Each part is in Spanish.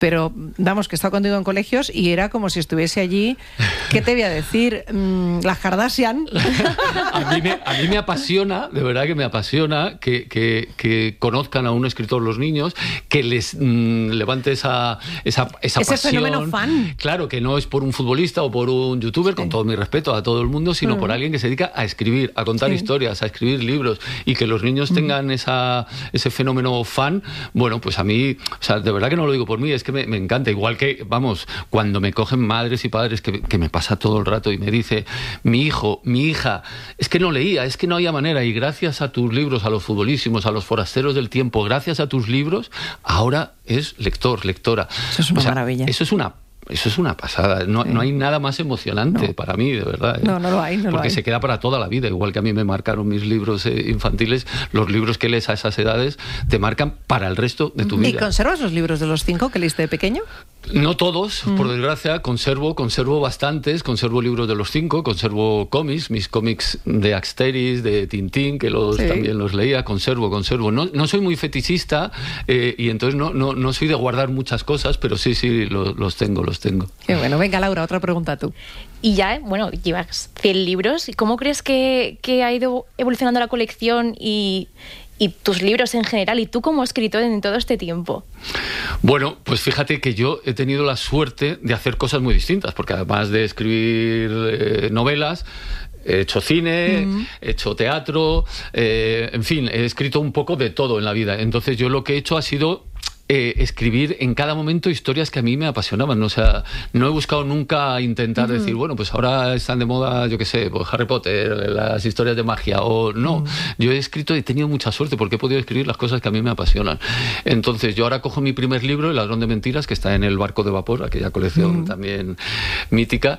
pero vamos, que he estado contigo en colegios y era como si estuviese allí. ¿Qué te voy a decir? Las Kardashian. A mí me apasiona, de verdad que me apasiona que conozcan a un escritor los niños, que les levante esa ese pasión. Fenómeno fan. Claro, que no es por un futbolista o por un youtuber, con todo mi respeto a todo el mundo, sino por alguien que se dedica a escribir, a contar historias, a escribir libros, y que los niños tengan ese fenómeno fan. Bueno, pues a mí, o sea, de verdad que no lo digo por mí, es que me encanta. Igual que, vamos, cuando me cogen madres y padres que me pasa todo el rato y me dice, mi hijo, mi hija, es que no leía, es que no había manera, y gracias a tus libros, a los futbolísimos, a los forasteros del tiempo, gracias a tus libros, ahora es lector, lectora. Eso es una maravilla. Eso es una pasada. No hay nada más emocionante para mí, de verdad. No lo hay. Porque se queda para toda la vida. Igual que a mí me marcaron mis libros infantiles, los libros que lees a esas edades te marcan para el resto de tu vida. ¿Y conservas los libros de los 5 que leíste de pequeño? No todos, por desgracia. Conservo bastantes. Conservo libros de los 5, conservo cómics, mis cómics de Asterix, de Tintín, que también los leía. Conservo. No soy muy fetichista y entonces no soy de guardar muchas cosas, pero sí, los tengo. Qué bueno. Venga, Laura, otra pregunta tú. Y ya, bueno, llevas 100 libros. ¿Cómo crees que ha ido evolucionando la colección y tus libros en general, y tú como escritor en todo este tiempo? Bueno, pues fíjate que yo he tenido la suerte de hacer cosas muy distintas, porque además de escribir novelas, he hecho cine, he hecho teatro, en fin, he escrito un poco de todo en la vida. Entonces yo lo que he hecho ha sido escribir en cada momento historias que a mí me apasionaban. O sea, no he buscado nunca intentar decir, bueno, pues ahora están de moda, yo qué sé, pues Harry Potter, las historias de magia, o no. Yo he tenido mucha suerte porque he podido escribir las cosas que a mí me apasionan. Entonces yo ahora cojo mi primer libro, El ladrón de mentiras, que está en el barco de vapor, aquella colección también mítica,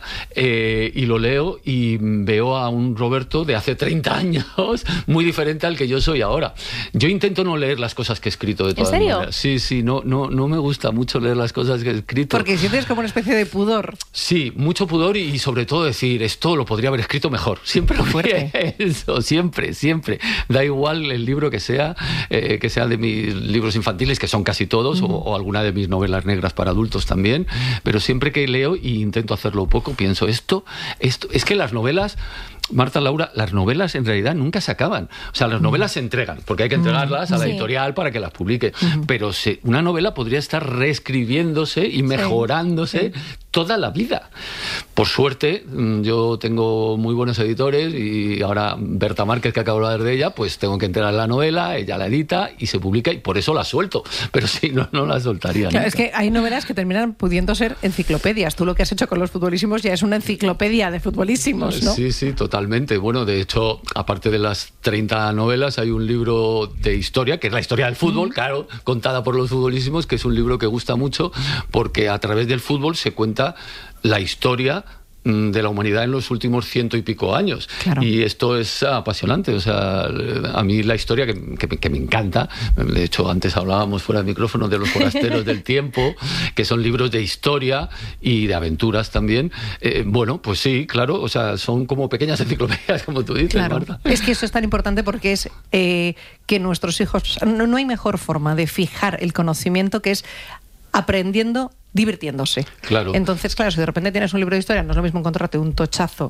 y lo leo y veo a un Roberto de hace 30 años muy diferente al que yo soy ahora. Yo intento no leer las cosas que he escrito de todas maneras. Sí, no me gusta mucho leer las cosas que he escrito. Porque sientes como una especie de pudor. Sí, mucho pudor y sobre todo decir, esto lo podría haber escrito mejor. Siempre lo fuerte. Eso, siempre. Da igual el libro que sea de mis libros infantiles, que son casi todos, o alguna de mis novelas negras para adultos también, pero siempre que leo y intento hacerlo poco, pienso, esto es que las novelas... Marta, Laura, las novelas en realidad nunca se acaban. O sea, las novelas se entregan, porque hay que entregarlas a la editorial para que las publique. Pero una novela podría estar reescribiéndose y mejorándose toda la vida. Por suerte, yo tengo muy buenos editores y ahora Berta Márquez, que acabo de hablar de ella, pues tengo que entregar la novela, ella la edita y se publica y por eso la suelto. Pero si no la soltaría. Claro, es que hay novelas que terminan pudiendo ser enciclopedias. Tú lo que has hecho con los futbolísimos ya es una enciclopedia de futbolísimos, ¿no? Sí, totalmente. Bueno, de hecho, aparte de las 30 novelas, hay un libro de historia, que es la historia del fútbol, claro, contada por los futbolísimos, que es un libro que gusta mucho, porque a través del fútbol se cuenta la historia de la humanidad en los últimos 100 y pico años. Claro. Y esto es apasionante. O sea, a mí la historia que me encanta, de hecho antes hablábamos fuera de micrófono de los forasteros del tiempo, que son libros de historia y de aventuras también. Bueno, pues sí, claro, o sea, son como pequeñas enciclopedias, como tú dices, claro. Marta. Es que eso es tan importante porque es que nuestros hijos... No hay mejor forma de fijar el conocimiento que es aprendiendo, divirtiéndose. Claro. Entonces, claro, si de repente tienes un libro de historia, no es lo mismo encontrarte un tochazo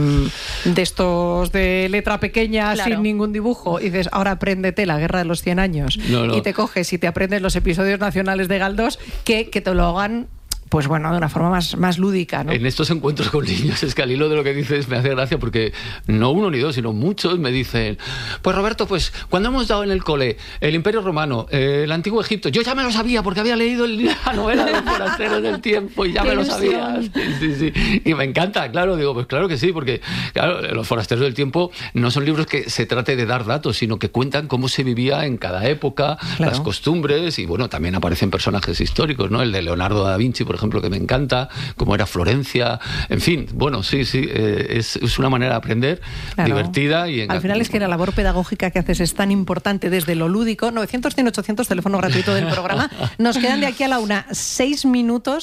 de estos de letra pequeña, sin ningún dibujo, y dices, ahora apréndete la Guerra de los 100 años, y te coges y te aprendes los episodios nacionales de Galdós, que te lo hagan, pues bueno, de una forma más lúdica, ¿no? En estos encuentros con niños, es que al hilo de lo que dices me hace gracia, porque no uno ni dos, sino muchos me dicen, pues Roberto, pues cuando hemos dado en el cole el Imperio Romano, el Antiguo Egipto, yo ya me lo sabía porque había leído la novela de los forasteros del tiempo y ya me lo sabía. Sí. Y me encanta, claro, digo, pues claro que sí, porque claro, los forasteros del tiempo no son libros que se trate de dar datos, sino que cuentan cómo se vivía en cada época, las costumbres, y bueno, también aparecen personajes históricos, ¿no? El de Leonardo da Vinci, por ejemplo, que me encanta, cómo era Florencia, en fin, bueno, sí, es una manera de aprender, divertida. Y al final es que la labor pedagógica que haces es tan importante desde lo lúdico. 900, 100, 800, teléfono gratuito del programa. Nos quedan de aquí a la 1 6 minutos.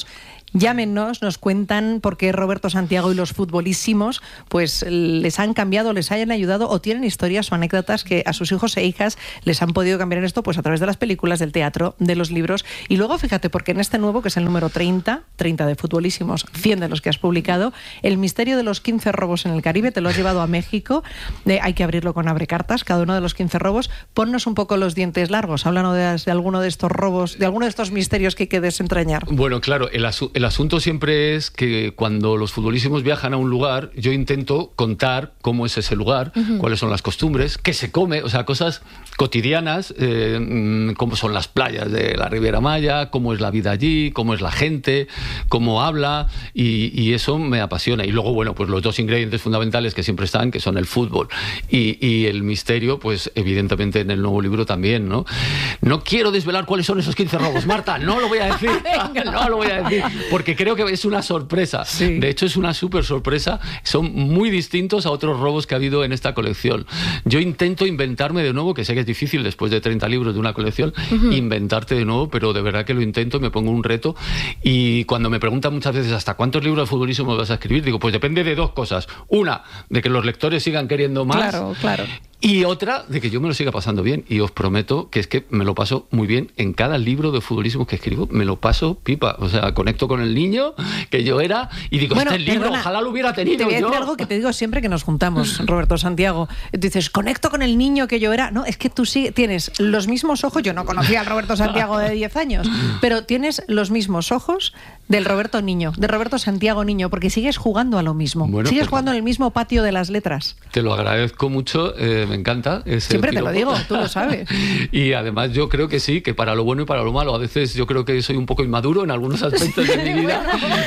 Llámenos, nos cuentan por qué Roberto Santiago y los futbolísimos pues les han cambiado, les hayan ayudado o tienen historias o anécdotas que a sus hijos e hijas les han podido cambiar en esto pues a través de las películas, del teatro, de los libros. Y luego fíjate, porque en este nuevo, que es el número 30 de futbolísimos, 100 de los que has publicado, el misterio de los 15 robos en el Caribe, te lo has llevado a México, hay que abrirlo con abrecartas, cada uno de los 15 robos. Ponnos un poco los dientes largos, háblanos de alguno de estos robos, de alguno de estos misterios que hay que desentrañar. Bueno, claro, el asunto siempre es que cuando los futbolísimos viajan a un lugar, yo intento contar cómo es ese lugar, cuáles son las costumbres, qué se come, o sea, cosas cotidianas, cómo son las playas de la Riviera Maya, cómo es la vida allí, cómo es la gente, cómo habla, y eso me apasiona. Y luego, bueno, pues los dos ingredientes fundamentales que siempre están, que son el fútbol y el misterio, pues evidentemente en el nuevo libro también, ¿no? No quiero desvelar cuáles son esos 15 robos, Marta, no lo voy a decir, no lo voy a decir, porque creo que es una sorpresa. Sí. De hecho, es una súper sorpresa. Son muy distintos a otros robos que ha habido en esta colección. Yo intento inventarme de nuevo, que sé que es difícil después de 30 libros de una colección, inventarte de nuevo, pero de verdad que lo intento, me pongo un reto. Y cuando me preguntan muchas veces ¿hasta cuántos libros de futbolismo vas a escribir? Digo, pues depende de dos cosas. Una, de que los lectores sigan queriendo más. Claro, claro. Y otra, de que yo me lo siga pasando bien. Y os prometo que es que me lo paso muy bien. En cada libro de futbolismo que escribo, me lo paso pipa. O sea, conecto con el niño que yo era y digo, bueno, este libro, ojalá lo hubiera tenido yo. Te voy a decir algo que te digo siempre que nos juntamos, Roberto Santiago. Dices, conecto con el niño que yo era. No, es que tú sí tienes los mismos ojos. Yo no conocía al Roberto Santiago de 10 años, pero tienes los mismos ojos del Roberto niño, de Roberto Santiago niño, porque sigues jugando a lo mismo. Bueno, sigues jugando en el mismo patio de las letras. Te lo agradezco mucho, me encanta. Siempre te lo digo, tú lo sabes. Y además yo creo que sí, que para lo bueno y para lo malo. A veces yo creo que soy un poco inmaduro en algunos aspectos de mi vida,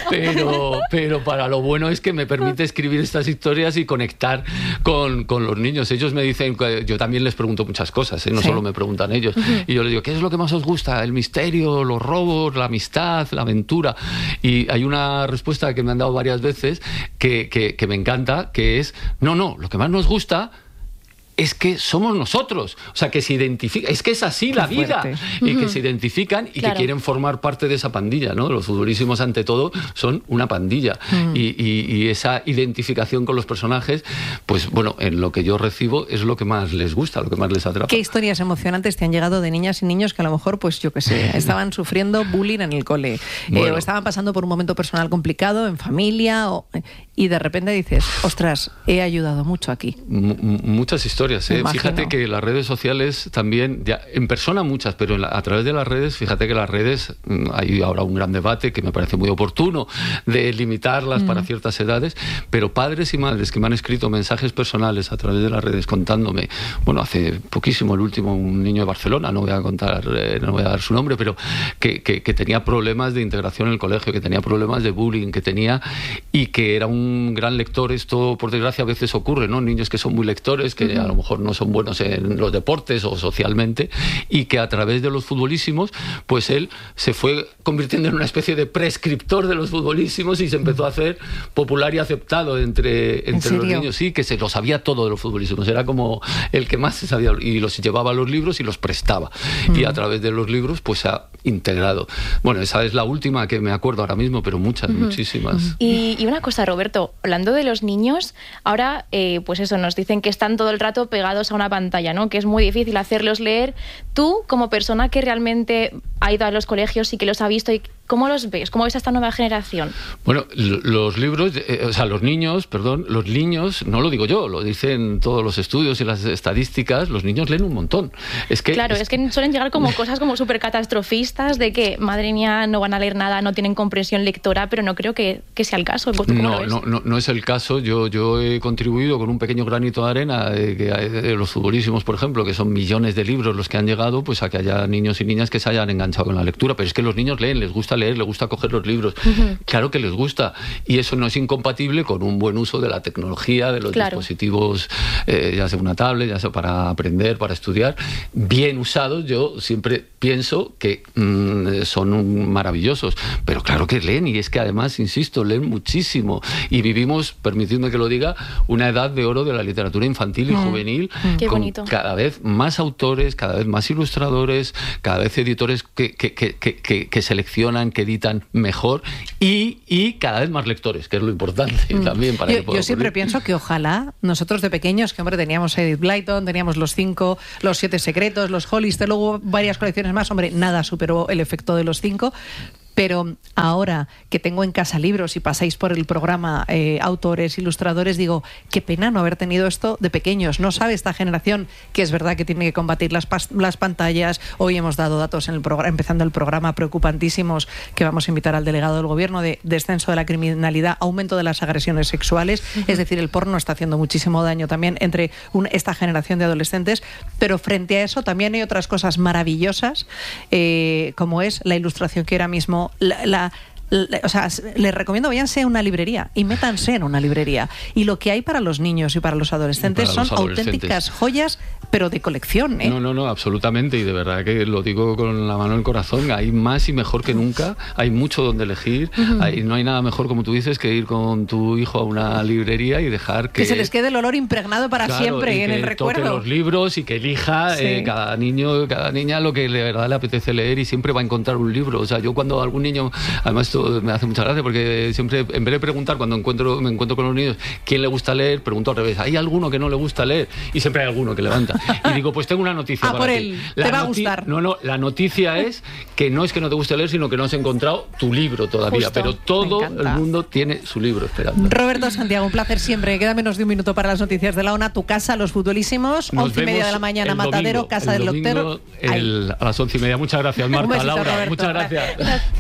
pero para lo bueno es que me permite escribir estas historias y conectar con los niños. Ellos me dicen, yo también les pregunto muchas cosas, no solo me preguntan ellos. Y yo les digo, ¿qué es lo que más os gusta? El misterio, los robos, la amistad, la aventura. Y hay una respuesta que me han dado varias veces que me encanta, que es, no, lo que más nos gusta es que somos nosotros, o sea, que se identifican, es que es así la vida, y que se identifican y que quieren formar parte de esa pandilla, ¿no? Los futbolísimos, ante todo, son una pandilla, y esa identificación con los personajes, pues bueno, en lo que yo recibo es lo que más les gusta, lo que más les atrapa. ¿Qué historias emocionantes te han llegado de niñas y niños que a lo mejor, pues yo qué sé, estaban sufriendo bullying en el cole, o estaban pasando por un momento personal complicado en familia, y de repente dices, ostras, he ayudado mucho aquí? Muchas historias. Fíjate que las redes sociales también, ya en persona muchas, pero a través de las redes, fíjate que las redes, hay ahora un gran debate que me parece muy oportuno de limitarlas para ciertas edades, pero padres y madres que me han escrito mensajes personales a través de las redes contándome, bueno, hace poquísimo el último, un niño de Barcelona, no voy a contar, no voy a dar su nombre, pero que tenía problemas de integración en el colegio, que tenía problemas de bullying, que tenía, y que era un gran lector. Esto, por desgracia, a veces ocurre, ¿no? Niños que son muy lectores, que a lo mejor no son buenos en los deportes o socialmente, y que a través de los futbolísimos, pues él se fue convirtiendo en una especie de prescriptor de los futbolísimos y se empezó a hacer popular y aceptado entre los niños. Sí, que se lo sabía todo de los futbolísimos, era como el que más se sabía, y los llevaba a los libros y los prestaba, y a través de los libros pues se ha integrado. Bueno, esa es la última que me acuerdo ahora mismo, pero muchísimas. Y una cosa, Roberto, hablando de los niños, ahora pues eso, nos dicen que están todo el rato pegados a una pantalla, ¿no? Que es muy difícil hacerlos leer. Tú, como persona que realmente ha ido a los colegios y que los ha visto, ¿cómo los ves? ¿Cómo ves a esta nueva generación? Bueno, los libros, los niños, no lo digo yo, lo dicen todos los estudios y las estadísticas, los niños leen un montón. Es que suelen llegar como cosas como súper catastrofistas, de que, madre mía, no van a leer nada, no tienen comprensión lectora, pero no creo que sea el caso. No es el caso. Yo he contribuido con un pequeño granito de arena de los futbolísimos, por ejemplo, que son millones de libros los que han llegado, pues a que haya niños y niñas que se hayan enganchado con la lectura. Pero es que los niños leen, les gusta leer, les gusta coger los libros. Claro que les gusta, y eso no es incompatible con un buen uso de la tecnología, de los dispositivos, ya sea una tablet, ya sea para aprender, para estudiar, bien usados. Yo siempre pienso que son maravillosos. Pero claro que leen, y es que además, insisto, leen muchísimo. Y vivimos, permitidme que lo diga, una edad de oro de la literatura infantil y juvenil, Qué con bonito. cada vez más autores, cada vez más ilustradores, cada vez editores que seleccionan, que editan mejor, y cada vez más lectores, que es lo importante también para que pueda yo siempre pienso que ojalá nosotros de pequeños, que hombre, teníamos Edith Blyton, teníamos Los 5, Los 7 secretos, los Hollister, luego varias colecciones más, hombre, nada superó el efecto de Los 5. Pero ahora que tengo en casa libros y pasáis por el programa autores, ilustradores, digo, qué pena no haber tenido esto de pequeños. No sabe esta generación que es verdad que tiene que combatir las pantallas. Hoy hemos dado datos en el empezando el programa preocupantísimos, que vamos a invitar al delegado del gobierno, de descenso de la criminalidad, aumento de las agresiones sexuales. Es decir, el porno está haciendo muchísimo daño también entre esta generación de adolescentes. Pero frente a eso también hay otras cosas maravillosas, como es la ilustración que ahora mismo o sea, les recomiendo, váyanse a una librería y métanse en una librería. Y lo que hay para los niños y para los adolescentes son auténticas joyas, pero de colección, ¿eh? No, absolutamente. Y de verdad que lo digo con la mano en el corazón. Hay más y mejor que nunca. Hay mucho donde elegir. No hay nada mejor, como tú dices, que ir con tu hijo a una librería y dejar que se les quede el olor impregnado para siempre en el recuerdo. Que toque los libros y que elija cada niño, cada niña lo que de verdad le apetece leer, y siempre va a encontrar un libro. O sea, yo cuando algún niño, además esto me hace mucha gracia, porque siempre, en vez de preguntar cuando me encuentro con los niños quién le gusta leer, pregunto al revés, ¿hay alguno que no le gusta leer? Y siempre hay alguno que levanta. Y digo, pues tengo una noticia para por ti. él, te va a gustar. No, la noticia es que no es que no te guste leer, sino que no has encontrado tu libro todavía. Justo. Pero todo el mundo tiene su libro esperando. Roberto Santiago, un placer siempre. Queda menos de un minuto para las noticias de la ONA. Tu casa, Los Futbolísimos, 11:30 de la mañana, Matadero, Casa del Doctor. A las 11:30. Muchas gracias, Marta, Laura. Roberto. Muchas gracias.